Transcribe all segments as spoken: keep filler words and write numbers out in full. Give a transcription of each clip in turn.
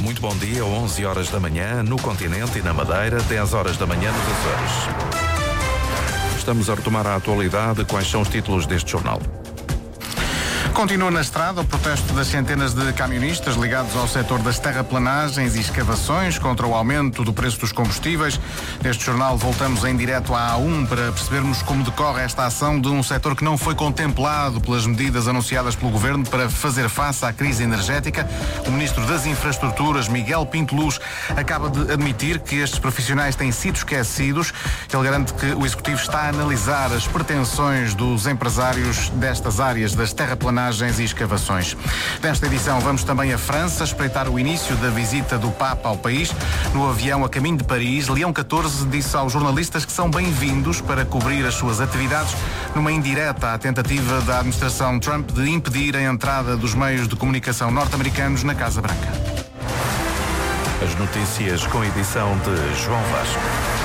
Muito bom dia, onze horas da manhã no continente e na Madeira, dez horas da manhã nos Açores. Estamos a retomar a atualidade. Quais são os títulos deste jornal? Continua na estrada o protesto das centenas de camionistas ligados ao setor das terraplanagens e escavações contra o aumento do preço dos combustíveis. Neste jornal voltamos em direto à A um para percebermos como decorre esta ação de um setor que não foi contemplado pelas medidas anunciadas pelo Governo para fazer face à crise energética. O Ministro das Infraestruturas, Miguel Pinto Luz, acaba de admitir que estes profissionais têm sido esquecidos. Ele garante que o Executivo está a analisar as pretensões dos empresários destas áreas das terraplanagens e escavações. Nesta edição vamos também à França espreitar o início da visita do Papa ao país. No avião a caminho de Paris, Leão catorze disse aos jornalistas que são bem-vindos para cobrir as suas atividades numa indireta à tentativa da administração Trump de impedir a entrada dos meios de comunicação norte-americanos na Casa Branca. As notícias com edição de João Vasco.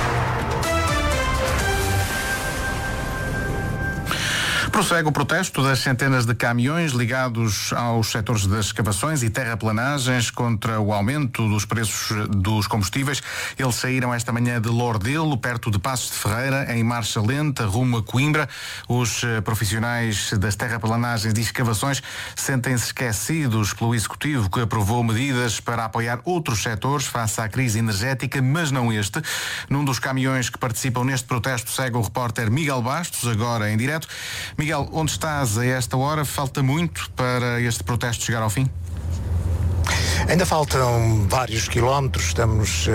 Prossegue o protesto das centenas de caminhões ligados aos setores das escavações e terraplanagens contra o aumento dos preços dos combustíveis. Eles saíram esta manhã de Lordelo, perto de Passos de Ferreira, em marcha lenta, rumo a Coimbra. Os profissionais das terraplanagens e escavações sentem-se esquecidos pelo Executivo, que aprovou medidas para apoiar outros setores face à crise energética, mas não este. Num dos caminhões que participam neste protesto segue o repórter Miguel Bastos, agora em direto. Miguel, onde estás a esta hora? Falta muito para este protesto chegar ao fim? Ainda faltam vários quilómetros, estamos uh,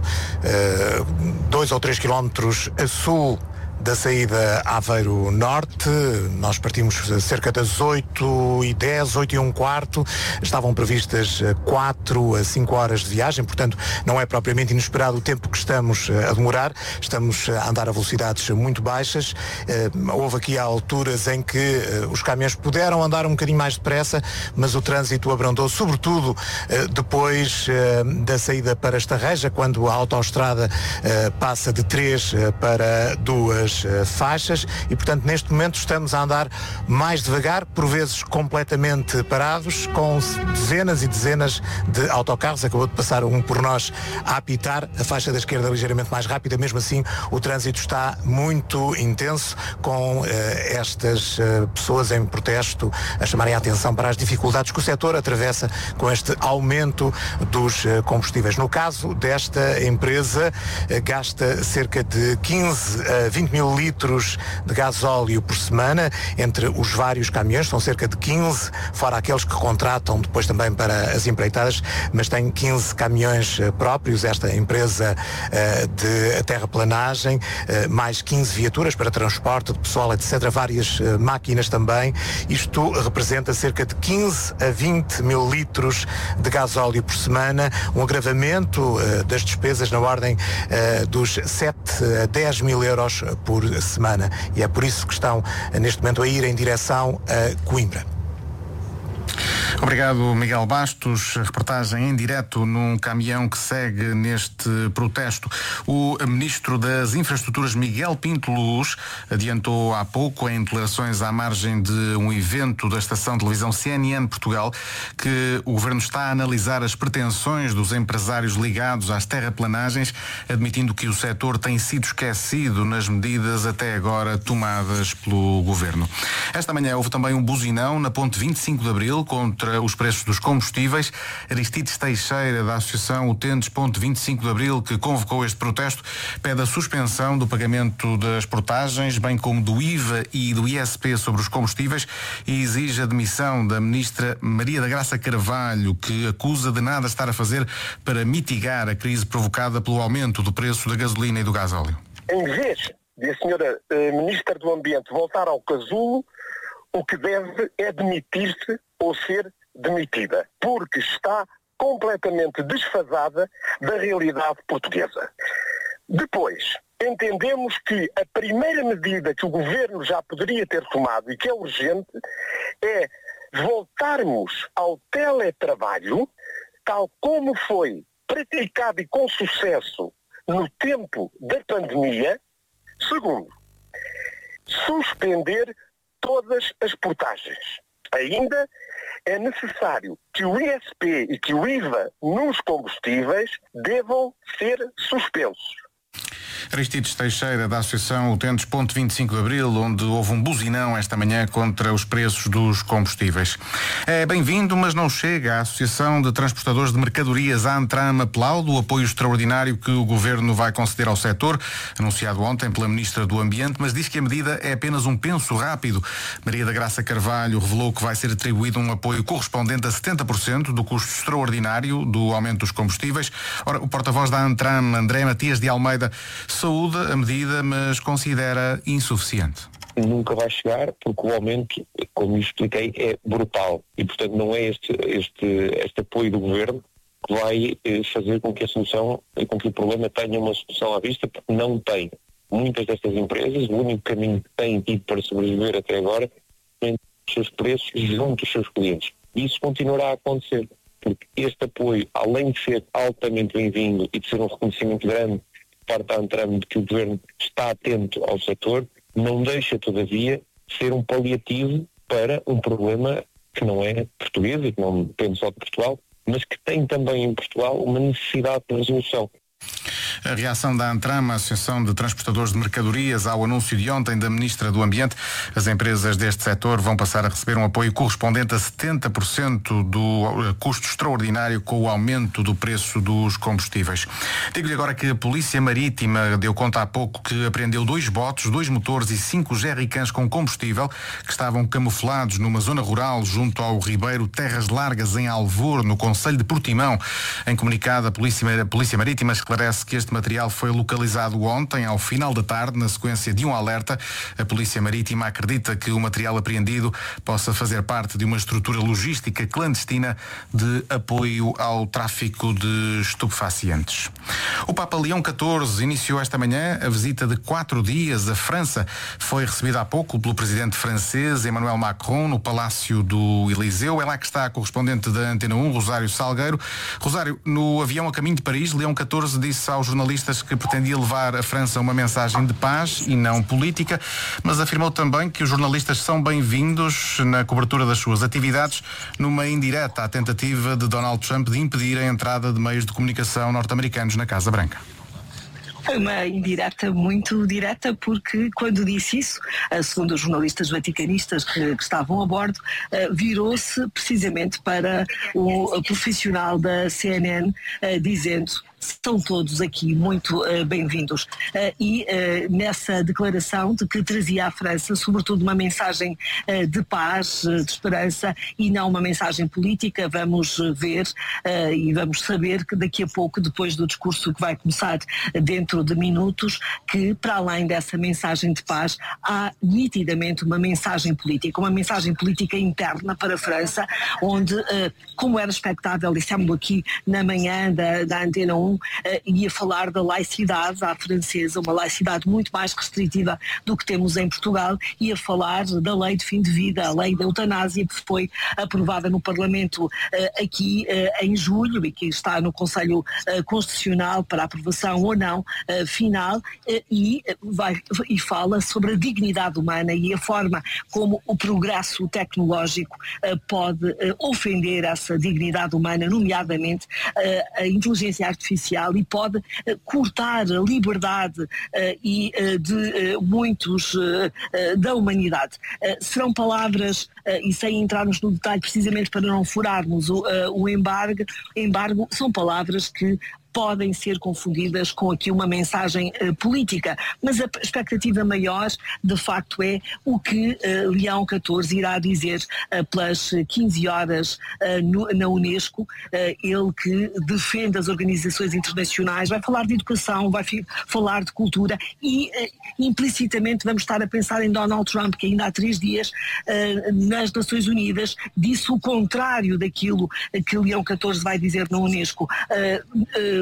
uh, dois ou três quilómetros a sul da saída Aveiro Norte. Nós partimos cerca das oito e dez, oito e um quarto. Estavam previstas quatro a cinco horas de viagem, portanto não é propriamente inesperado o tempo que estamos a demorar. Estamos a andar a velocidades muito baixas. Houve aqui alturas em que os caminhões puderam andar um bocadinho mais depressa, mas o trânsito abrandou, sobretudo depois da saída para Estarreja, quando a autoestrada passa de três para duas faixas e, portanto, neste momento estamos a andar mais devagar, por vezes completamente parados, com dezenas e dezenas de autocarros. Acabou de passar um por nós a apitar, a faixa da esquerda ligeiramente mais rápida. Mesmo assim, o trânsito está muito intenso, com uh, estas uh, pessoas em protesto a chamarem a atenção para as dificuldades que o setor atravessa com este aumento dos uh, combustíveis. No caso desta empresa, uh, gasta cerca de quinze a vinte mil litros de gasóleo por semana, entre os vários caminhões. São cerca de quinze, fora aqueles que contratam depois também para as empreitadas, mas tem quinze caminhões uh, próprios, esta empresa uh, de terraplanagem, uh, mais quinze viaturas para transporte de pessoal, etcétera, várias uh, máquinas também. Isto representa cerca de quinze a vinte mil litros de gasóleo por semana, um agravamento uh, das despesas na ordem uh, dos sete a dez mil euros por semana, e é por isso que estão neste momento a ir em direção a Coimbra. Obrigado, Miguel Bastos. Reportagem em direto num caminhão que segue neste protesto. O Ministro das Infraestruturas, Miguel Pinto Luz, adiantou há pouco, em declarações à margem de um evento da estação de televisão C N N Portugal, que o Governo está a analisar as pretensões dos empresários ligados às terraplanagens, admitindo que o setor tem sido esquecido nas medidas até agora tomadas pelo Governo. Esta manhã houve também um buzinão na ponte vinte e cinco de Abril contra os preços dos combustíveis. Aristides Teixeira, da Associação Utentes Ponte vinte e cinco de Abril, que convocou este protesto, pede a suspensão do pagamento das portagens, bem como do I V A e do I S P sobre os combustíveis, e exige a demissão da Ministra Maria da Graça Carvalho, que acusa de nada estar a fazer para mitigar a crise provocada pelo aumento do preço da gasolina e do gasóleo. Em vez de a senhora eh, Ministra do Ambiente voltar ao casulo, o que deve é demitir-se ou ser demitida, porque está completamente desfasada da realidade portuguesa. Depois, entendemos que a primeira medida que o Governo já poderia ter tomado e que é urgente é voltarmos ao teletrabalho, tal como foi praticado e com sucesso no tempo da pandemia. Segundo, suspender todas as portagens. Ainda é necessário que o I S P e que o I V A nos combustíveis devam ser suspensos. Aristides Teixeira, da Associação Utentes Ponto vinte e cinco de Abril, onde houve um buzinão esta manhã contra os preços dos combustíveis. É bem-vindo, mas não chega. A Associação de Transportadores de Mercadorias, a ANTRAM, aplaude o apoio extraordinário que o Governo vai conceder ao setor, anunciado ontem pela Ministra do Ambiente, mas diz que a medida é apenas um penso rápido. Maria da Graça Carvalho revelou que vai ser atribuído um apoio correspondente a setenta por cento do custo extraordinário do aumento dos combustíveis. Ora, o porta-voz da ANTRAM, André Matias de Almeida, saúde a medida, mas considera insuficiente. Nunca vai chegar porque o aumento, como eu expliquei, é brutal e, portanto, não é este, este, este apoio do Governo que vai eh, fazer com que a solução, com que o problema tenha uma solução à vista, porque não tem. Muitas destas empresas, o único caminho que têm tido para sobreviver até agora é os seus preços junto dos seus clientes. E isso continuará a acontecer, porque este apoio, além de ser altamente bem-vindo e de ser um reconhecimento grande parte da ANTRAM de que o Governo está atento ao setor, não deixa, todavia, ser um paliativo para um problema que não é português e que não depende só de Portugal, mas que tem também em Portugal uma necessidade de resolução. A reação da ANTRAM, a Associação de Transportadores de Mercadorias, ao anúncio de ontem da Ministra do Ambiente. As empresas deste setor vão passar a receber um apoio correspondente a setenta por cento do custo extraordinário com o aumento do preço dos combustíveis. Digo-lhe agora que a Polícia Marítima deu conta há pouco que apreendeu dois botes, dois motores e cinco jerrycans com combustível que estavam camuflados numa zona rural junto ao Ribeiro Terras Largas, em Alvor, no concelho de Portimão. Em comunicado, a Polícia, a Polícia Marítima esclarece que este material foi localizado ontem, ao final da tarde, na sequência de um alerta. A Polícia Marítima acredita que o material apreendido possa fazer parte de uma estrutura logística clandestina de apoio ao tráfico de estupefacientes. O Papa Leão catorze iniciou esta manhã a visita de quatro dias à França. Foi recebida há pouco pelo presidente francês Emmanuel Macron no Palácio do Eliseu. É lá que está a correspondente da Antena um, Rosário Salgueiro. Rosário, no avião a caminho de Paris, Leão catorze disse aos jornalistas que pretendia levar à França uma mensagem de paz e não política, mas afirmou também que os jornalistas são bem-vindos na cobertura das suas atividades, numa indireta à tentativa de Donald Trump de impedir a entrada de meios de comunicação norte-americanos na Casa Branca. Foi uma indireta muito direta, porque quando disse isso, segundo os jornalistas vaticanistas que, que estavam a bordo, virou-se precisamente para o profissional da C N N, dizendo: estão todos aqui muito uh, bem-vindos. Uh, e uh, nessa declaração de que trazia à França, sobretudo, uma mensagem uh, de paz, uh, de esperança, e não uma mensagem política, vamos ver uh, e vamos saber que daqui a pouco, depois do discurso que vai começar dentro de minutos, que para além dessa mensagem de paz, há nitidamente uma mensagem política, uma mensagem política interna para a França, onde, uh, como era expectável, dissemos aqui na manhã da, da Antena um, Uh, ia falar da laicidade à francesa, uma laicidade muito mais restritiva do que temos em Portugal, ia falar da lei de fim de vida, a lei da eutanásia, que foi aprovada no Parlamento uh, aqui uh, em julho e que está no Conselho uh, Constitucional para aprovação ou não uh, final, uh, e, vai, e fala sobre a dignidade humana e a forma como o progresso tecnológico uh, pode uh, ofender essa dignidade humana, nomeadamente uh, a inteligência artificial, e pode uh, cortar a liberdade uh, e, uh, de uh, muitos uh, uh, da humanidade. Uh, serão palavras, uh, e sem entrarmos no detalhe precisamente para não furarmos o, uh, o embargo, embargo, são palavras que podem ser confundidas com aqui uma mensagem uh, política, mas a expectativa maior, de facto, é o que uh, Leão catorze irá dizer uh, pelas quinze horas uh, no, na Unesco, uh, ele que defende as organizações internacionais, vai falar de educação, vai fi- falar de cultura e uh, implicitamente vamos estar a pensar em Donald Trump, que ainda há três dias uh, nas Nações Unidas disse o contrário daquilo que Leão catorze vai dizer na Unesco. Uh, uh,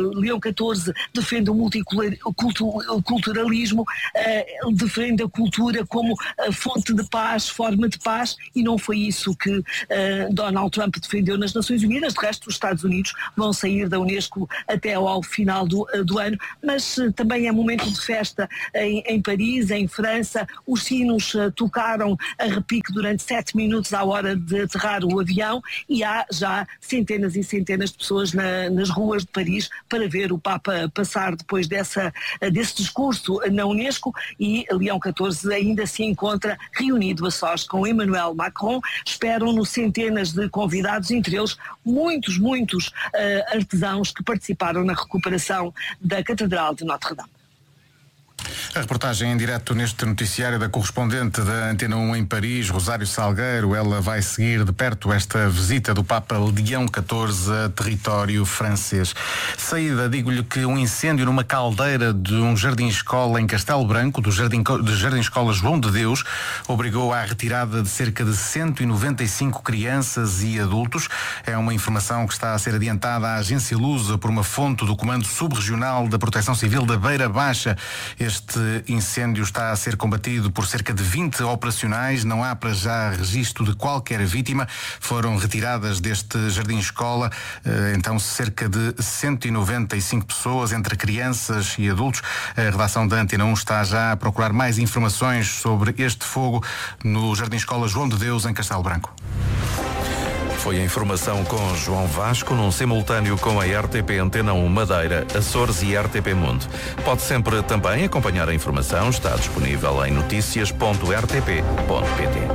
Leão catorze defende o multiculturalismo, uh, defende a cultura como a fonte de paz, forma de paz, e não foi isso que uh, Donald Trump defendeu nas Nações Unidas. De resto, os Estados Unidos vão sair da Unesco até ao final do, do ano, mas uh, também é momento de festa em, em Paris, em França. Os sinos uh, tocaram a repique durante sete minutos à hora de aterrar o avião, e há já centenas e centenas de pessoas na, nas ruas de Paris para ver o Papa passar depois dessa, desse discurso na Unesco. E Leão catorze ainda se encontra reunido a sós com Emmanuel Macron. Esperam-no centenas de convidados, entre eles muitos, muitos uh, artesãos que participaram na recuperação da Catedral de Notre-Dame. A reportagem em direto neste noticiário da correspondente da Antena um em Paris, Rosário Salgueiro. Ela vai seguir de perto esta visita do Papa Leão catorze a território francês. Saída, digo-lhe que um incêndio numa caldeira de um jardim-escola em Castelo Branco, do jardim, do jardim-escola João de Deus, obrigou à retirada de cerca de cento e noventa e cinco crianças e adultos. É uma informação que está a ser adiantada à Agência Lusa por uma fonte do Comando Subregional da Proteção Civil da Beira Baixa. Este incêndio está a ser combatido por cerca de vinte operacionais. Não há para já registro de qualquer vítima. Foram retiradas deste jardim-escola então cerca de cento e noventa e cinco pessoas, entre crianças e adultos. A redação da Antena um está já a procurar mais informações sobre este fogo no jardim-escola João de Deus, em Castelo Branco. Foi a informação com João Vasco, num simultâneo com a R T P Antena um Madeira, Açores e R T P Mundo. Pode sempre também acompanhar a informação, está disponível em notícias ponto r t p ponto p t.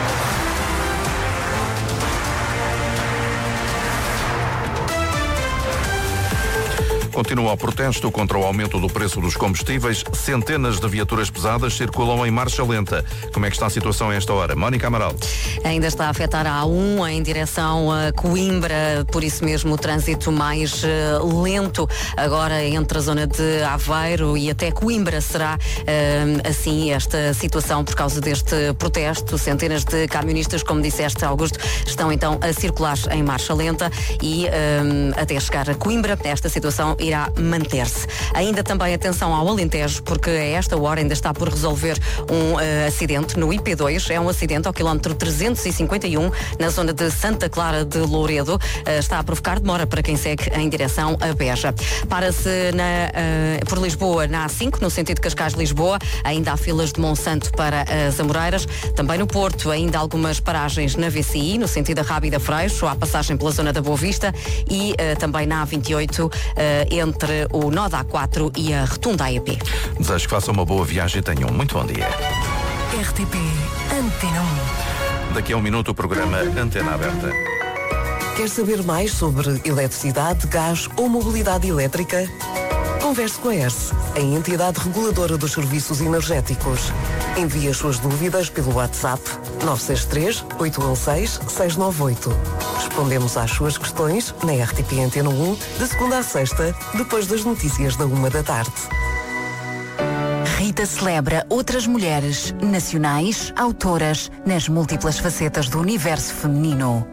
Continua o protesto contra o aumento do preço dos combustíveis. Centenas de viaturas pesadas circulam em marcha lenta. Como é que está a situação a esta hora? Mónica Amaral. Ainda está a afetar a A um em direção a Coimbra, por isso mesmo o trânsito mais uh, lento. Agora entre a zona de Aveiro e até Coimbra será uh, assim esta situação por causa deste protesto. Centenas de camionistas, como disseste, Augusto, estão então a circular em marcha lenta e uh, até chegar a Coimbra esta situação irá manter-se. Ainda também atenção ao Alentejo, porque a esta hora ainda está por resolver um uh, acidente no I P dois. É um acidente ao quilómetro trezentos e cinquenta e um, na zona de Santa Clara de Louredo. Uh, está a provocar demora para quem segue em direção a Beja. Para-se na, uh, por Lisboa na A cinco, no sentido Cascais-Lisboa. Ainda há filas de Monsanto para as Amoreiras. Também no Porto, ainda algumas paragens na V C I, no sentido da Rábida Freixo, à passagem pela zona da Boa Vista, e uh, também na A vinte e oito, uh, entre o nó da A quatro e a Rotunda A E P. Desejo que façam uma boa viagem e tenham um muito bom dia. R T P Antena um. Daqui a um minuto o programa Antena Aberta. Quer saber mais sobre eletricidade, gás ou mobilidade elétrica? Converse com a E R S, a entidade reguladora dos serviços energéticos. Envie as suas dúvidas pelo WhatsApp nove seis três, oito um seis, seis nove oito. Respondemos às suas questões na R T P Antena um, de segunda a sexta, depois das notícias da uma da tarde. Rita celebra outras mulheres, nacionais, autoras, nas múltiplas facetas do universo feminino.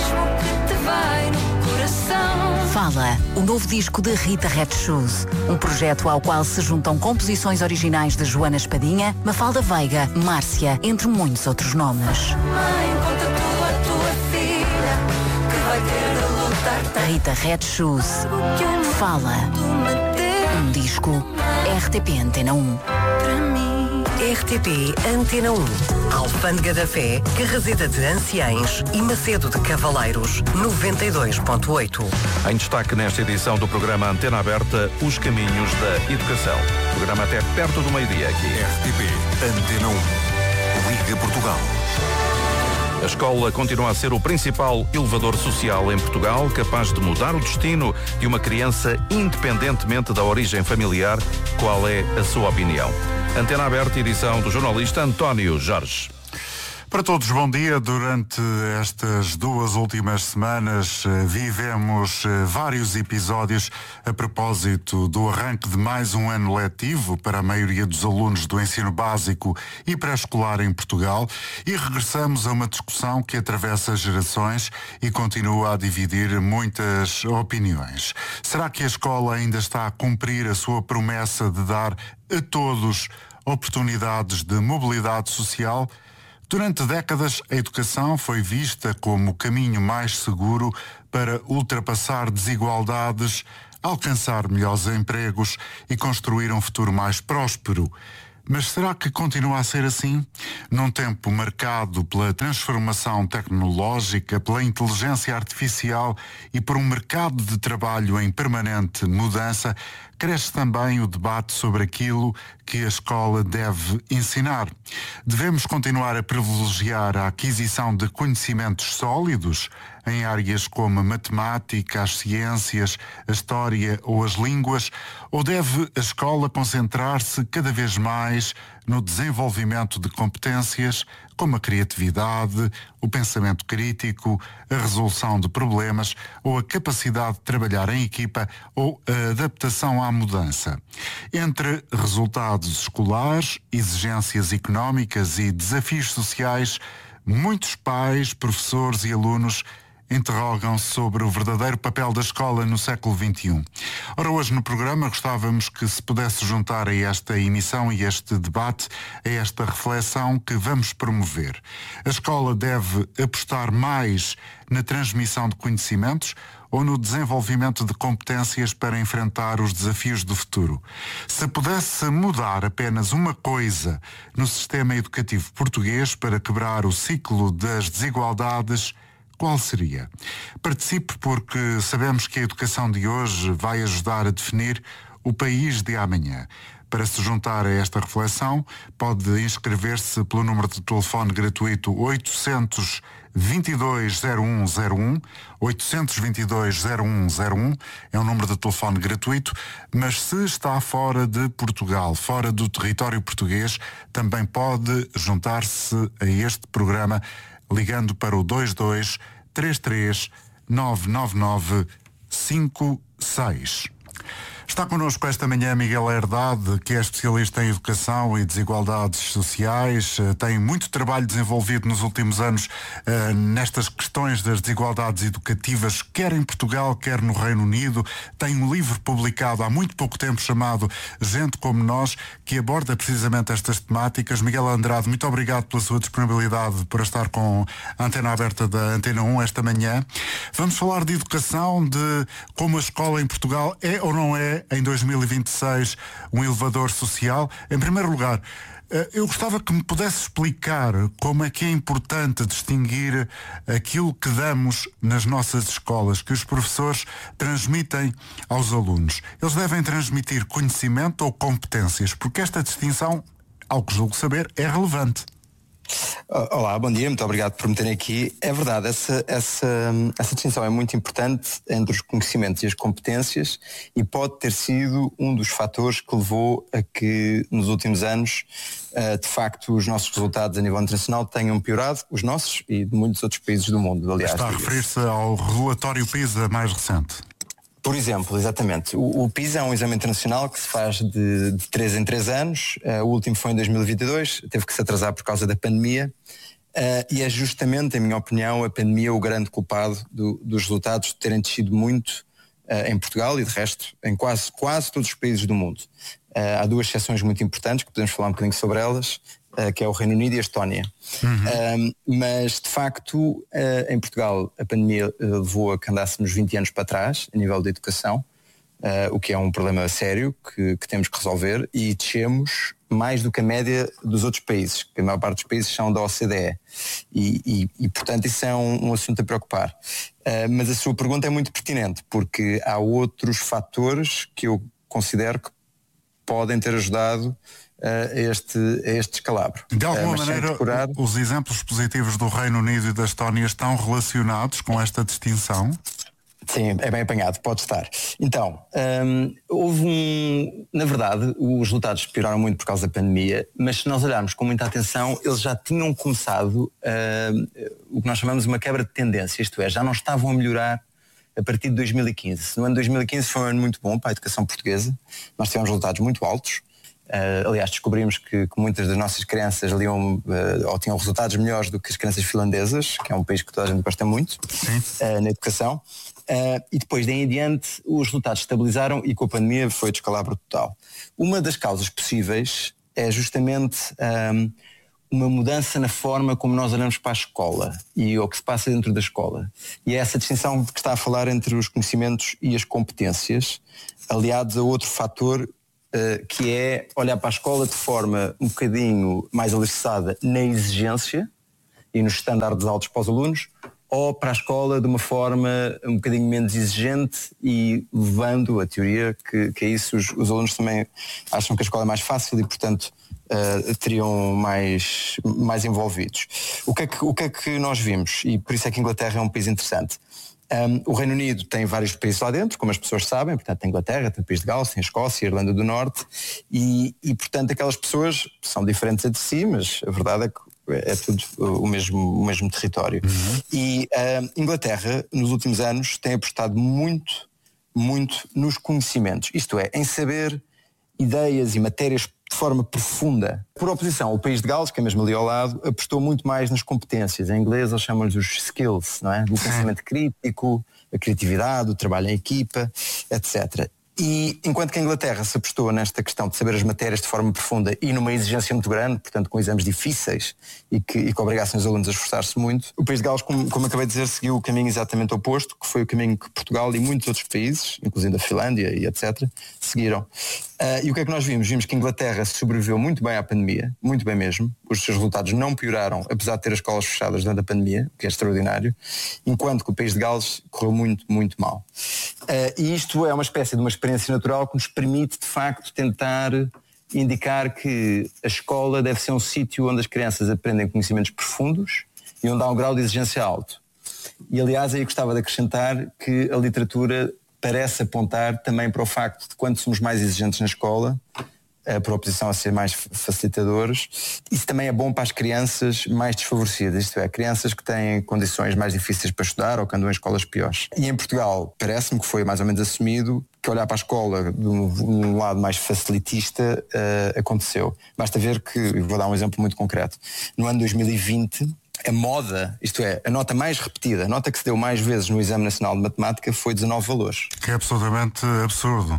Fala, o novo disco de Rita Red Shoes, um projeto ao qual se juntam composições originais de Joana Espadinha, Mafalda Veiga, Márcia, entre muitos outros nomes. Mãe, conta tudo à tua filha, que vai ter de lutar. Rita Red Shoes, Fala, um disco, R T P Antena um. R T P Antena um. Alfândega da Fé, Carraseda de Anciães e Macedo de Cavaleiros, noventa e dois ponto oito. Em destaque nesta edição do programa Antena Aberta, os caminhos da educação. Programa até perto do meio-dia aqui. R T P Antena um. Liga Portugal. A escola continua a ser o principal elevador social em Portugal, capaz de mudar o destino de uma criança independentemente da origem familiar. Qual é a sua opinião? Antena Aberta, edição do jornalista António Jorge. Para todos, bom dia. Durante estas duas últimas semanas vivemos vários episódios a propósito do arranque de mais um ano letivo para a maioria dos alunos do ensino básico e pré-escolar em Portugal e regressamos a uma discussão que atravessa gerações e continua a dividir muitas opiniões. Será que a escola ainda está a cumprir a sua promessa de dar a todos oportunidades de mobilidade social? Durante décadas, a educação foi vista como o caminho mais seguro para ultrapassar desigualdades, alcançar melhores empregos e construir um futuro mais próspero. Mas será que continua a ser assim? Num tempo marcado pela transformação tecnológica, pela inteligência artificial e por um mercado de trabalho em permanente mudança, cresce também o debate sobre aquilo que a escola deve ensinar. Devemos continuar a privilegiar a aquisição de conhecimentos sólidos em áreas como a matemática, as ciências, a história ou as línguas, ou deve a escola concentrar-se cada vez mais no desenvolvimento de competências como a criatividade, o pensamento crítico, a resolução de problemas ou a capacidade de trabalhar em equipa ou a adaptação à mudança? Entre resultados escolares, exigências económicas e desafios sociais, muitos pais, professores e alunos interrogam-se sobre o verdadeiro papel da escola no século vinte e um. Ora, hoje no programa gostávamos que se pudesse juntar a esta emissão e este debate, a esta reflexão que vamos promover. A escola deve apostar mais na transmissão de conhecimentos ou no desenvolvimento de competências para enfrentar os desafios do futuro? Se pudesse mudar apenas uma coisa no sistema educativo português para quebrar o ciclo das desigualdades, qual seria? Participe, porque sabemos que a educação de hoje vai ajudar a definir o país de amanhã. Para se juntar a esta reflexão, pode inscrever-se pelo número de telefone gratuito oitocentos, vinte e dois, zero um zero um, oitocentos, vinte e dois, zero um zero um, é um número de telefone gratuito, mas se está fora de Portugal, fora do território português, também pode juntar-se a este programa ligando para o dois dois três três nove nove nove cinco seis. Está connosco esta manhã Miguel Herdade, que é especialista em educação e desigualdades sociais. Tem muito trabalho desenvolvido nos últimos anos uh, nestas questões das desigualdades educativas, quer em Portugal, quer no Reino Unido. Tem um livro publicado há muito pouco tempo chamado Gente Como Nós, que aborda precisamente estas temáticas. Miguel Andrade, muito obrigado pela sua disponibilidade para estar com a antena aberta da Antena um esta manhã. Vamos falar de educação, de como a escola em Portugal é ou não é, em dois mil e vinte e seis, um elevador social. Em primeiro lugar, eu gostava que me pudesse explicar como é que é importante distinguir aquilo que damos nas nossas escolas, que os professores transmitem aos alunos. Eles devem transmitir conhecimento ou competências? Porque esta distinção, ao que julgo saber, é relevante. Olá, bom dia, muito obrigado por me terem aqui. É verdade, essa, essa, essa distinção é muito importante entre os conhecimentos e as competências e pode ter sido um dos fatores que levou a que nos últimos anos, de facto, os nossos resultados a nível internacional tenham piorado, os nossos e de muitos outros países do mundo, aliás. Está a referir-se ao relatório PISA mais recente. Por exemplo, exatamente. O, o PISA é um exame internacional que se faz de, de três em três anos. Uh, o último foi em dois mil e vinte e dois, teve que se atrasar por causa da pandemia. Uh, e é justamente, em minha opinião, a pandemia o grande culpado do, dos resultados terem descido muito uh, em Portugal e, de resto, em quase, quase todos os países do mundo. Uh, há duas exceções muito importantes, que podemos falar um bocadinho sobre elas, uh, que é o Reino Unido e a Estónia. Uhum. Uh, mas, de facto, uh, em Portugal a pandemia uh, levou a que andássemos vinte anos para trás, a nível da educação, uh, o que é um problema sério que, que temos que resolver, e descemos mais do que a média dos outros países, que a maior parte dos países são da O C D E. E, e, e portanto, isso é um, um assunto a preocupar. Uh, mas a sua pergunta é muito pertinente, porque há outros fatores que eu considero que podem ter ajudado a este, a este descalabro. De alguma uh, maneira, procurar... os exemplos positivos do Reino Unido e da Estónia estão relacionados com esta distinção? Sim, é bem apanhado, pode estar. Então, hum, houve um... Na verdade, os resultados pioraram muito por causa da pandemia, mas se nós olharmos com muita atenção, eles já tinham começado hum, o que nós chamamos de uma quebra de tendência, isto é, já não estavam a melhorar a partir de dois mil e quinze. No ano de dois mil e quinze foi um ano muito bom para a educação portuguesa, nós tivemos resultados muito altos. Uh, aliás, descobrimos que, que muitas das nossas crianças liam, uh, ou tinham resultados melhores do que as crianças finlandesas, que é um país que toda a gente gosta muito uh, na educação. Uh, e depois, daí em diante, os resultados estabilizaram e com a pandemia foi descalabro total. Uma das causas possíveis é justamente um, uma mudança na forma como nós olhamos para a escola e o que se passa dentro da escola. E é essa distinção que está a falar entre os conhecimentos e as competências, aliados a outro fator Uh, que é olhar para a escola de forma um bocadinho mais alicerçada na exigência e nos estándares altos para os alunos, ou para a escola de uma forma um bocadinho menos exigente e levando a teoria que, que é isso, os, os alunos também acham que a escola é mais fácil e, portanto, uh, teriam mais, mais envolvidos. O que, é que, o que é que nós vimos? E por isso é que a Inglaterra é um país interessante. Um, o Reino Unido tem vários países lá dentro, como as pessoas sabem, portanto tem a Inglaterra, tem o País de Gales, tem a Escócia, a Irlanda do Norte e, e portanto aquelas pessoas são diferentes entre si, mas a verdade é que é tudo o mesmo, o mesmo território. Uhum. E a um, Inglaterra, nos últimos anos, tem apostado muito, muito nos conhecimentos, isto é, em saber ideias e matérias de forma profunda. Por oposição, o País de Gales, que é mesmo ali ao lado, apostou muito mais nas competências. Em inglês eles chamam-lhes os skills, não é? O pensamento crítico, a criatividade, o trabalho em equipa, etcétera. E enquanto que a Inglaterra se apostou nesta questão de saber as matérias de forma profunda e numa exigência muito grande, portanto com exames difíceis e que, e que obrigassem os alunos a esforçar-se muito, o País de Gales, como, como acabei de dizer, seguiu o caminho exatamente oposto, que foi o caminho que Portugal e muitos outros países, inclusive a Finlândia e etcétera, seguiram. Uh, e o que é que nós vimos? Vimos que a Inglaterra sobreviveu muito bem à pandemia, muito bem mesmo. Os seus resultados não pioraram, apesar de ter as escolas fechadas durante a pandemia, o que é extraordinário, enquanto que o País de Gales correu muito, muito mal. Uh, e isto é uma espécie de uma experiência natural que nos permite, de facto, tentar indicar que a escola deve ser um sítio onde as crianças aprendem conhecimentos profundos e onde há um grau de exigência alto. E, aliás, aí gostava de acrescentar que a literatura parece apontar também para o facto de quando somos mais exigentes na escola, por oposição a ser mais facilitadores, isso também é bom para as crianças mais desfavorecidas, isto é, crianças que têm condições mais difíceis para estudar ou que andam em escolas piores. E em Portugal parece-me que foi mais ou menos assumido que olhar para a escola de um, de um lado mais facilitista uh, aconteceu. Basta ver que, vou dar um exemplo muito concreto, no ano dois mil e vinte a moda, isto é, a nota mais repetida, a nota que se deu mais vezes no Exame Nacional de Matemática foi dezenove valores. Que é absolutamente absurdo.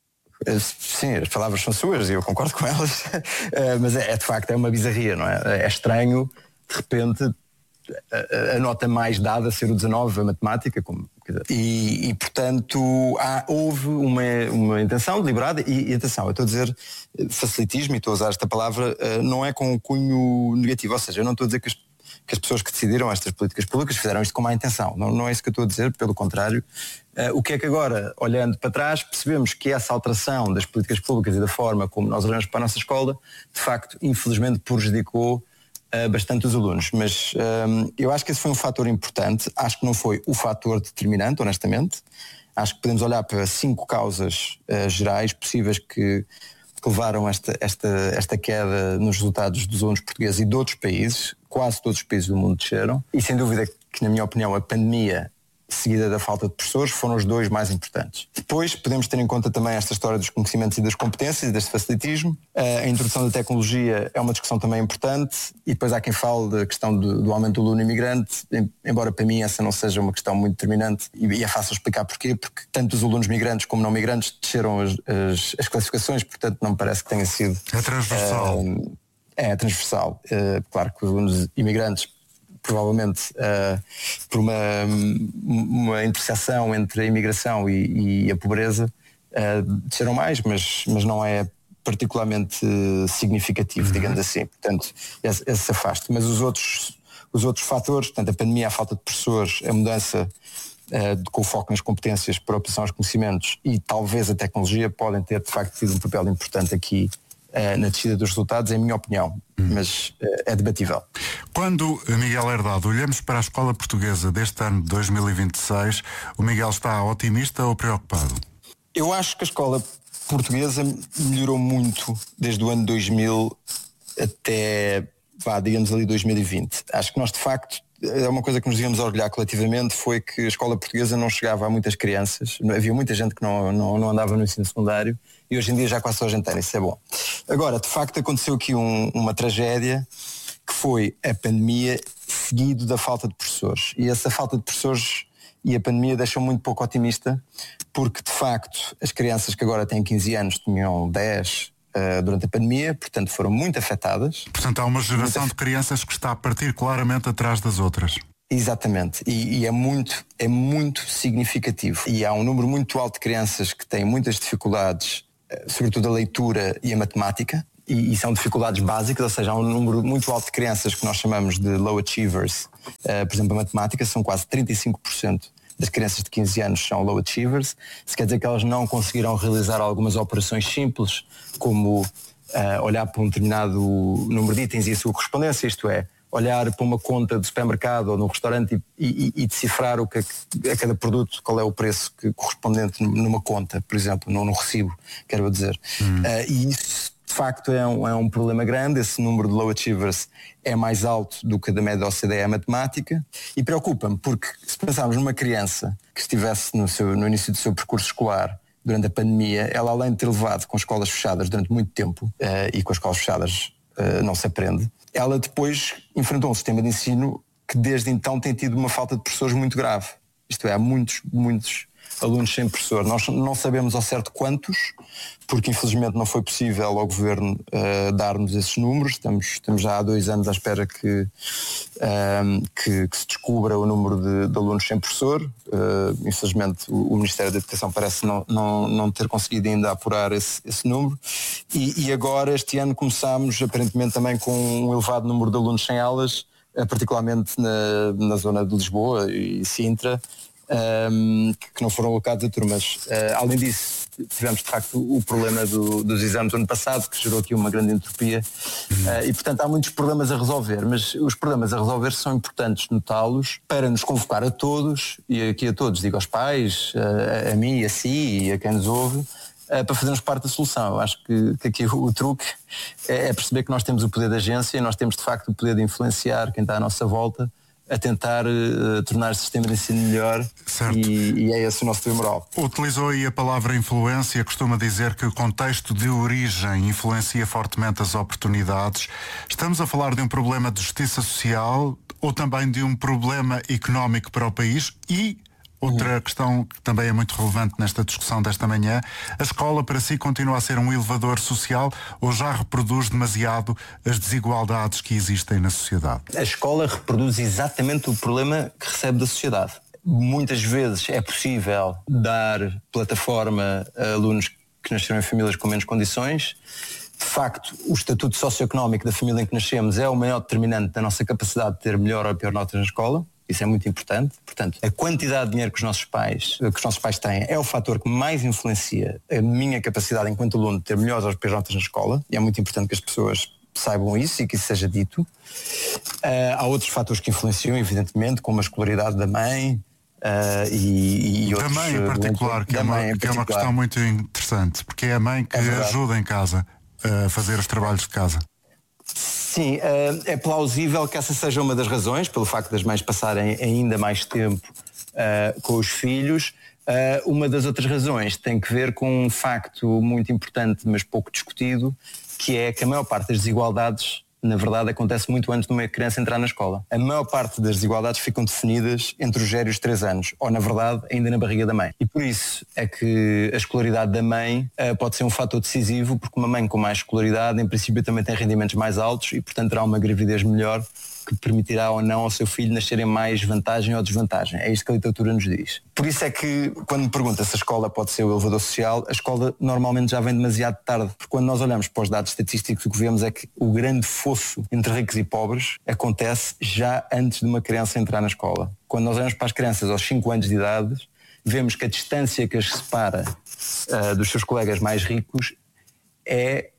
Sim, as palavras são suas e eu concordo com elas, mas é, é de facto é uma bizarria, não é? É estranho, de repente, a, a nota mais dada ser o dezenove, a matemática, como, e, e portanto há, houve uma, uma intenção deliberada, e, e atenção, eu estou a dizer facilitismo, e estou a usar esta palavra, não é com um cunho negativo, ou seja, eu não estou a dizer que as que as pessoas que decidiram estas políticas públicas fizeram isto com má intenção. Não, não é isso que eu estou a dizer, pelo contrário. Uh, o que é que agora, olhando para trás, percebemos que essa alteração das políticas públicas e da forma como nós olhamos para a nossa escola, de facto, infelizmente prejudicou uh, bastante os alunos. Mas um, eu acho que esse foi um fator importante. Acho que não foi o fator determinante, honestamente. Acho que podemos olhar para cinco causas uh, gerais possíveis que que levaram esta, esta, esta queda nos resultados dos alunos portugueses e de outros países. Quase todos os países do mundo desceram. E sem dúvida que, na minha opinião, a pandemia seguida da falta de professores foram os dois mais importantes. Depois podemos ter em conta também esta história dos conhecimentos e das competências e deste facilitismo. A introdução da tecnologia é uma discussão também importante e depois há quem fale da questão do, do aumento do aluno imigrante, embora para mim essa não seja uma questão muito determinante e é fácil explicar porquê, porque tanto os alunos migrantes como não migrantes desceram as, as, as classificações, portanto não me parece que tenha sido... É transversal. Uh, é transversal. Uh, claro que os alunos imigrantes provavelmente uh, por uma, uma interseção entre a imigração e, e a pobreza, uh, desceram mais, mas, mas não é particularmente uh, significativo, uhum. digamos assim. Portanto, esse, esse se afaste. Mas os outros, os outros fatores, portanto, a pandemia, a falta de professores, a mudança uh, de, com foco nas competências para oposição aos conhecimentos e talvez a tecnologia podem ter, de facto, tido um papel importante aqui uh, na descida dos resultados, é a minha opinião, hum. mas uh, é debatível. Quando, Miguel Herdado, olhamos para a escola portuguesa deste ano de dois mil e vinte e seis, o Miguel está otimista ou preocupado? Eu acho que a escola portuguesa melhorou muito desde o ano dois mil até, vá, digamos ali, dois mil e vinte. Acho que nós, de facto, é uma coisa que nos devíamos orgulhar coletivamente, foi que a escola portuguesa não chegava a muitas crianças, havia muita gente que não, não, não andava no ensino secundário e hoje em dia já quase toda a gente tem, isso é bom. Agora, de facto, aconteceu aqui um, uma tragédia que foi a pandemia seguido da falta de professores, e essa falta de professores e a pandemia deixam muito pouco otimista, porque de facto as crianças que agora têm quinze anos tinham dez uh, durante a pandemia, portanto foram muito afetadas. Portanto há uma geração muito... de crianças que está a partir claramente atrás das outras. Exatamente, e, e é, muito, é muito significativo. E há um número muito alto de crianças que têm muitas dificuldades, sobretudo a leitura e a matemática, e, e são dificuldades básicas, ou seja, há um número muito alto de crianças que nós chamamos de low achievers. Uh, por exemplo, a matemática, são quase trinta e cinco por cento das crianças de quinze anos são low achievers. Isso quer dizer que elas não conseguiram realizar algumas operações simples, como uh, olhar para um determinado número de itens e a sua correspondência, isto é, olhar para uma conta de supermercado ou num restaurante e, e, e decifrar o que é, a cada produto, qual é o preço que, correspondente numa conta, por exemplo, no, no recibo, quero dizer. Hum. Uh, e isso, de facto, é um, é um problema grande. Esse número de low achievers é mais alto do que a da média da O C D E a matemática, e preocupa-me porque se pensarmos numa criança que estivesse no, seu, no início do seu percurso escolar durante a pandemia, ela, além de ter levado com escolas fechadas durante muito tempo, uh, e com as escolas fechadas uh, não se aprende, ela depois enfrentou um sistema de ensino que desde então tem tido uma falta de professores muito grave. Isto é, há muitos, muitos alunos sem professor. Nós não sabemos ao certo quantos, porque infelizmente não foi possível ao Governo uh, dar-nos esses números. Estamos, estamos já há dois anos à espera que, uh, que, que se descubra o número de, de alunos sem professor. Uh, infelizmente o, o Ministério da Educação parece não, não, não ter conseguido ainda apurar esse, esse número. E, e agora, este ano, começámos aparentemente também com um elevado número de alunos sem aulas, uh, particularmente na, na zona de Lisboa e Sintra, Um, que não foram alocados a turmas. Uh, além disso, tivemos de facto o problema do, dos exames do ano passado, que gerou aqui uma grande entropia, uh, e portanto há muitos problemas a resolver, mas os problemas a resolver são importantes notá-los para nos convocar a todos, e aqui a todos, digo aos pais, uh, a mim, a si e a quem nos ouve, uh, para fazermos parte da solução. Eu acho que, que aqui o, o truque é, é perceber que nós temos o poder da agência, nós temos de facto o poder de influenciar quem está à nossa volta, a tentar uh, tornar o sistema de ensino melhor, e, e é esse o nosso dever moral. Utilizou aí a palavra influência, costuma dizer que o contexto de origem influencia fortemente as oportunidades. Estamos a falar de um problema de justiça social ou também de um problema económico para o país? E outra questão que também é muito relevante nesta discussão desta manhã: a escola para si continua a ser um elevador social ou já reproduz demasiado as desigualdades que existem na sociedade? A escola reproduz exatamente o problema que recebe da sociedade. Muitas vezes é possível dar plataforma a alunos que nasceram em famílias com menos condições. De facto, o estatuto socioeconómico da família em que nascemos é o maior determinante da nossa capacidade de ter melhor ou pior notas na escola. Isso é muito importante. Portanto, a quantidade de dinheiro que os nossos pais, que os nossos pais têm é o fator que mais influencia a minha capacidade enquanto aluno de ter melhores ou piores notas na escola, e é muito importante que as pessoas saibam isso e que isso seja dito. Uh, há outros fatores que influenciam, evidentemente, como a escolaridade da mãe, uh, e, e da outros... mãe em particular, que, é uma, que é uma questão muito interessante, porque é a mãe que é ajuda em casa a fazer os trabalhos de casa. Sim, uh, é plausível que essa seja uma das razões, pelo facto das mães passarem ainda mais tempo uh, com os filhos. Uh, uma das outras razões tem que ver com um facto muito importante, mas pouco discutido, que é que a maior parte das desigualdades, na verdade, acontece muito antes de uma criança entrar na escola. A maior parte das desigualdades ficam definidas entre os zero e os três anos, ou, na verdade, ainda na barriga da mãe. E por isso é que a escolaridade da mãe uh, pode ser um fator decisivo, porque uma mãe com mais escolaridade, em princípio, também tem rendimentos mais altos e, portanto, terá uma gravidez melhor, que permitirá ou não ao seu filho nascer em mais vantagem ou desvantagem. É isto que a literatura nos diz. Por isso é que, quando me pergunta se a escola pode ser o elevador social, a escola normalmente já vem demasiado tarde. Porque quando nós olhamos para os dados estatísticos, o que vemos é que o grande fosso entre ricos e pobres acontece já antes de uma criança entrar na escola. Quando nós olhamos para as crianças aos cinco anos de idade, vemos que a distância que as separa uh, dos seus colegas mais ricos é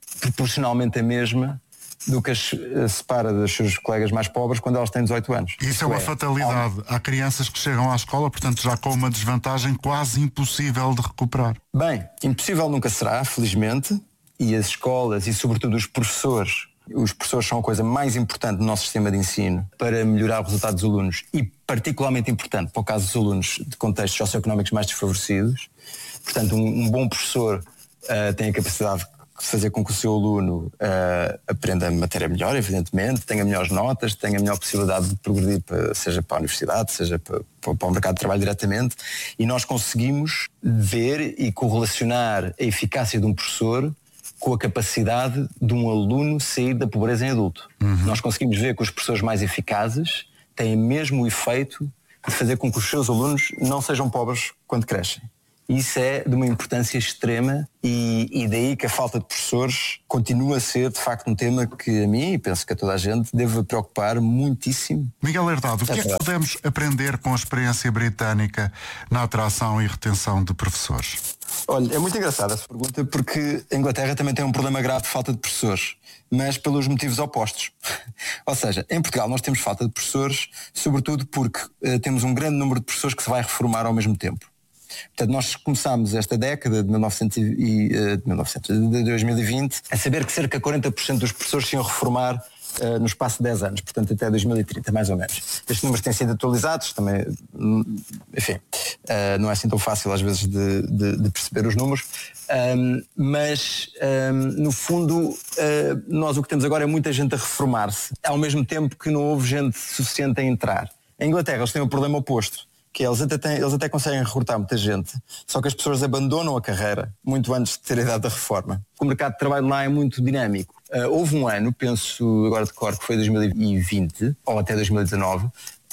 proporcionalmente a mesma do que as separa dos seus colegas mais pobres quando elas têm dezoito anos. Isso é uma fatalidade. Há crianças que chegam à escola, portanto, já com uma desvantagem quase impossível de recuperar. Bem, impossível nunca será, felizmente, e as escolas e sobretudo os professores, os professores são a coisa mais importante do nosso sistema de ensino para melhorar o resultado dos alunos e particularmente importante para o caso dos alunos de contextos socioeconómicos mais desfavorecidos. Portanto, um, um bom professor uh, tem a capacidade de fazer com que o seu aluno uh, aprenda a matéria melhor, evidentemente, tenha melhores notas, tenha melhor possibilidade de progredir, para, seja para a universidade, seja para, para o mercado de trabalho diretamente, e nós conseguimos ver e correlacionar a eficácia de um professor com a capacidade de um aluno sair da pobreza em adulto. Uhum. Nós conseguimos ver que os professores mais eficazes têm mesmo o efeito de fazer com que os seus alunos não sejam pobres quando crescem. Isso é de uma importância extrema e, e daí que a falta de professores continua a ser, de facto, um tema que a mim, e penso que a toda a gente, deve preocupar muitíssimo. Miguel Herdado, o que é que podemos aprender com a experiência britânica na atração e retenção de professores? Olha, é muito engraçada essa pergunta porque a Inglaterra também tem um problema grave de falta de professores, mas pelos motivos opostos. Ou seja, em Portugal nós temos falta de professores, sobretudo porque uh, temos um grande número de professores que se vai reformar ao mesmo tempo. Portanto, nós começámos esta década de, mil e novecentos e, uh, de, mil e novecentos, de dois mil e vinte a saber que cerca de quarenta por cento dos professores se iam reformar uh, no espaço de dez anos, portanto até dois mil e trinta, mais ou menos. Estes números têm sido atualizados, também, enfim, uh, não é assim tão fácil às vezes de, de, de perceber os números, um, mas um, no fundo uh, nós o que temos agora é muita gente a reformar-se, ao mesmo tempo que não houve gente suficiente a entrar. Em Inglaterra eles têm o problema oposto, que eles até, têm, eles até conseguem recrutar muita gente, só que as pessoas abandonam a carreira muito antes de ter a idade da reforma. O mercado de trabalho lá é muito dinâmico. Uh, houve um ano, penso agora de cor, que foi dois mil e vinte, ou até dois mil e dezanove, uh,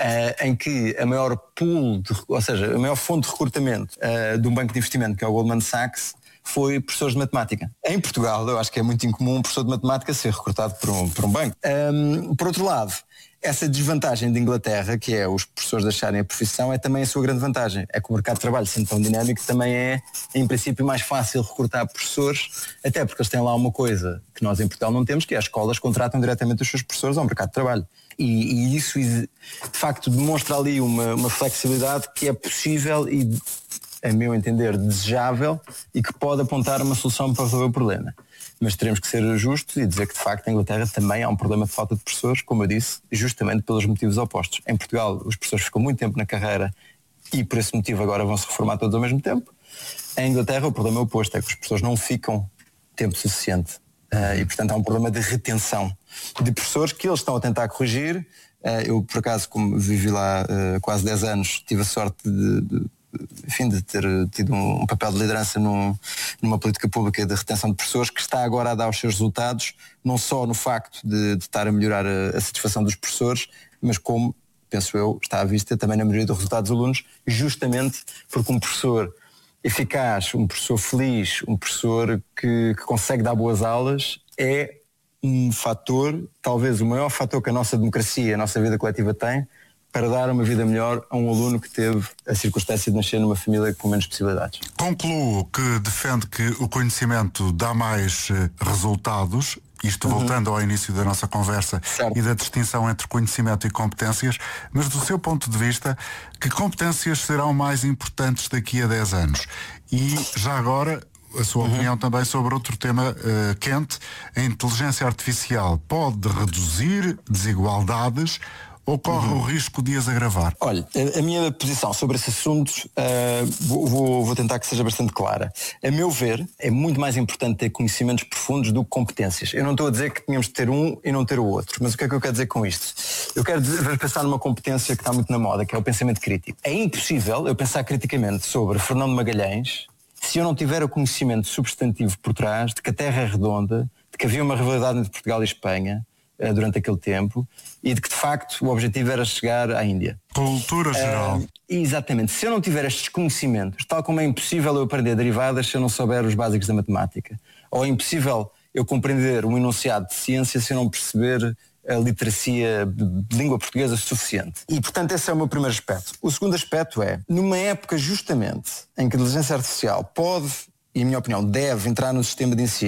em que a maior pool, de, ou seja, a maior fonte de recrutamento uh, de um banco de investimento, que é o Goldman Sachs, foi professores de matemática. Em Portugal, eu acho que é muito incomum um professor de matemática ser recrutado por um, por um banco. Um, por outro lado, essa desvantagem de Inglaterra, que é os professores deixarem a profissão, é também a sua grande vantagem. É que o mercado de trabalho, sendo tão dinâmico, também é, em princípio, mais fácil recrutar professores, até porque eles têm lá uma coisa que nós em Portugal não temos, que é as escolas contratam diretamente os seus professores ao mercado de trabalho. E, e isso, de facto, demonstra ali uma, uma flexibilidade que é possível e, a meu entender, desejável e que pode apontar uma solução para resolver o problema. Mas teremos que ser justos e dizer que, de facto, em Inglaterra também há um problema de falta de professores, como eu disse, justamente pelos motivos opostos. Em Portugal, os professores ficam muito tempo na carreira e, por esse motivo, agora vão se reformar todos ao mesmo tempo. Em Inglaterra, o problema é o oposto, é que os professores não ficam tempo suficiente. Uh, e, portanto, há um problema de retenção de professores que eles estão a tentar corrigir. Uh, eu, por acaso, como vivi lá uh, quase dez anos, tive a sorte de... de enfim, de ter tido um papel de liderança num, numa política pública de retenção de professores que está agora a dar os seus resultados, não só no facto de, de estar a melhorar a, a satisfação dos professores, mas como, penso eu, está à vista também na melhoria do resultado dos alunos, justamente porque um professor eficaz, um professor feliz, um professor que, que consegue dar boas aulas é um fator, talvez o maior fator que a nossa democracia, a nossa vida coletiva tem, para dar uma vida melhor a um aluno que teve a circunstância de nascer numa família com menos possibilidades. Concluo que defende que o conhecimento dá mais resultados, isto uhum. voltando ao início da nossa conversa, certo, e da distinção entre conhecimento e competências, mas do seu ponto de vista, que competências serão mais importantes daqui a dez anos? E já agora, a sua uhum. opinião também sobre outro tema uh, quente, a inteligência artificial pode reduzir desigualdades ou corre uhum. o risco de as agravar? Olha, a, a minha posição sobre esse assunto uh, vou, vou, vou tentar que seja bastante clara. A meu ver, é muito mais importante ter conhecimentos profundos do que competências. Eu não estou a dizer que tínhamos de ter um e não ter o outro, mas o que é que eu quero dizer com isto? Eu quero dizer, pensar numa competência que está muito na moda, que é o pensamento crítico. É impossível eu pensar criticamente sobre Fernando Magalhães se eu não tiver o conhecimento substantivo por trás de que a Terra é redonda, de que havia uma rivalidade entre Portugal e Espanha durante aquele tempo e de que de facto o objetivo era chegar à Índia. Cultura geral. Uh, exatamente. Se eu não tiver estes conhecimentos, tal como é impossível eu aprender derivadas se eu não souber os básicos da matemática, ou é impossível eu compreender um enunciado de ciência se eu não perceber a literacia de língua portuguesa suficiente. E portanto esse é o meu primeiro aspecto. O segundo aspecto é, numa época justamente em que a inteligência artificial pode, e a minha opinião deve entrar no sistema de ensino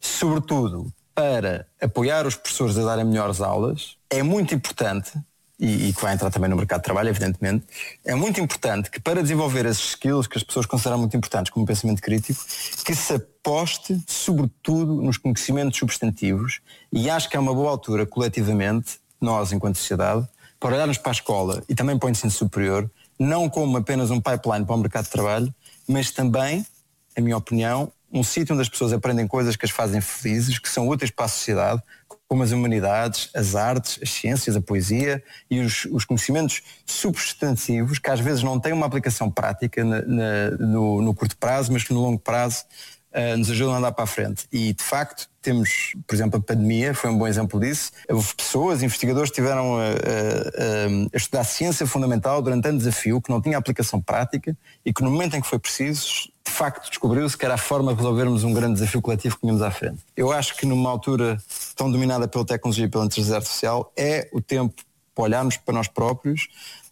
sobretudo para apoiar os professores a darem melhores aulas. É muito importante, e, e que vai entrar também no mercado de trabalho, evidentemente, é muito importante que para desenvolver esses skills que as pessoas consideram muito importantes, como o pensamento crítico, que se aposte sobretudo nos conhecimentos substantivos, e acho que é uma boa altura, coletivamente, nós enquanto sociedade, para olharmos para a escola e também para o ensino superior, não como apenas um pipeline para o mercado de trabalho, mas também, na minha opinião, um sítio onde as pessoas aprendem coisas que as fazem felizes, que são úteis para a sociedade, como as humanidades, as artes, as ciências, a poesia e os, os conhecimentos substantivos, que às vezes não têm uma aplicação prática na, na, no, no curto prazo, mas que no longo prazo uh, nos ajudam a andar para a frente. E, de facto, temos, por exemplo, a pandemia, foi um bom exemplo disso. Houve pessoas, investigadores que estiveram a, a, a estudar ciência fundamental durante anos a fio, que não tinha aplicação prática e que no momento em que foi preciso, de facto descobriu-se que era a forma de resolvermos um grande desafio coletivo que tínhamos à frente. Eu acho que numa altura tão dominada pela tecnologia e pela inteligência artificial, é o tempo para olharmos para nós próprios,